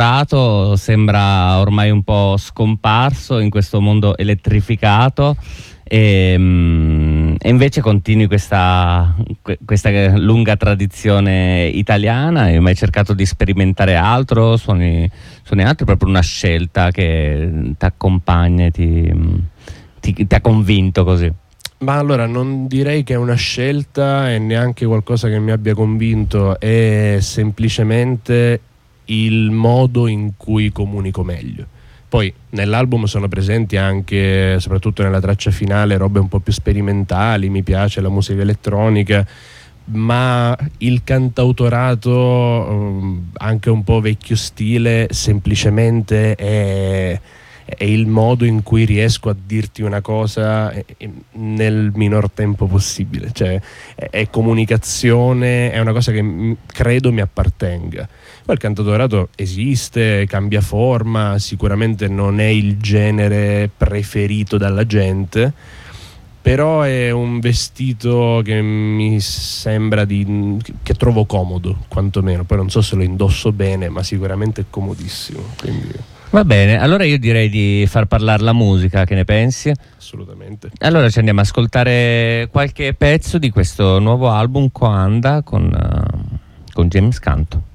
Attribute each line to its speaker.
Speaker 1: portato sembra ormai un po' scomparso in questo mondo elettrificato e invece continui questa lunga tradizione italiana. Hai mai cercato di sperimentare altro? Suoni altro? È proprio una scelta che ti accompagna e ti ha convinto così?
Speaker 2: Ma allora non direi che è una scelta e neanche qualcosa che mi abbia convinto, è semplicemente il modo in cui comunico meglio. Poi nell'album sono presenti anche, soprattutto nella traccia finale, robe un po' più sperimentali, mi piace la musica elettronica, ma il cantautorato, anche un po' vecchio stile, semplicemente è il modo in cui riesco a dirti una cosa nel minor tempo possibile. Cioè è comunicazione, è una cosa che credo mi appartenga. Poi il cantautorato esiste, cambia forma, sicuramente non è il genere preferito dalla gente, però è un vestito che mi sembra che trovo comodo, quantomeno. Poi non so se lo indosso bene, ma sicuramente è comodissimo, quindi...
Speaker 1: Va bene, allora io direi di far parlare la musica, che ne pensi?
Speaker 2: Assolutamente.
Speaker 1: Allora ci andiamo a ascoltare qualche pezzo di questo nuovo album Coanda con James Canto.